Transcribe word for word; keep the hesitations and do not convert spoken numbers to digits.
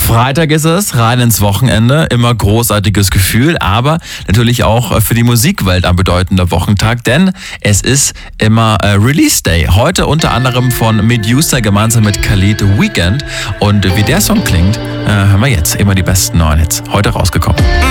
Freitag ist es, rein ins Wochenende, immer großartiges Gefühl, aber natürlich auch für die Musikwelt ein bedeutender Wochentag, denn es ist immer äh, Release Day. Heute unter anderem von Medusa gemeinsam mit Khalid Weekend, und wie der Song klingt, äh, hören wir jetzt. Immer die besten neuen Hits, heute rausgekommen.